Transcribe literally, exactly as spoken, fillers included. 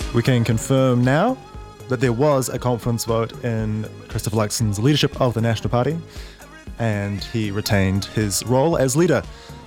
We can confirm now that there was a confidence vote in Christopher Luxon's leadership of the National Party, and he retained his role as leader.